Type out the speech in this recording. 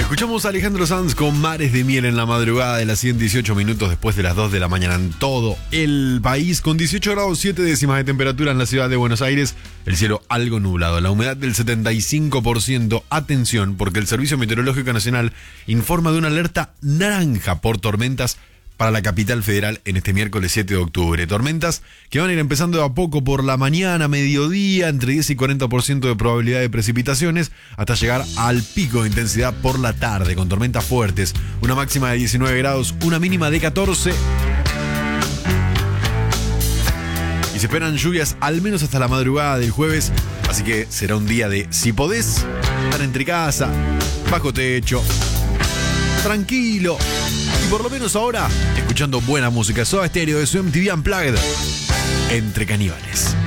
Escuchamos a Alejandro Sanz con Mares de Miel en la madrugada de las 118 minutos después de las 2 de la mañana en todo el país, con 18 grados 7 décimas de temperatura en la ciudad de Buenos Aires, el cielo algo nublado, la humedad del 75%. Atención, porque el Servicio Meteorológico Nacional informa de una alerta naranja por tormentas para la capital federal en este miércoles 7 de octubre. Tormentas que van a ir empezando de a poco por la mañana, mediodía, entre 10 y 40% de probabilidad de precipitaciones, hasta llegar al pico de intensidad por la tarde, con tormentas fuertes, una máxima de 19 grados, una mínima de 14. Y se esperan lluvias al menos hasta la madrugada del jueves, así que será un día de, si podés, estar entre casa, bajo techo, tranquilo, y por lo menos ahora escuchando buena música. Soda Stereo de su MTV Unplugged, Entre Caníbales.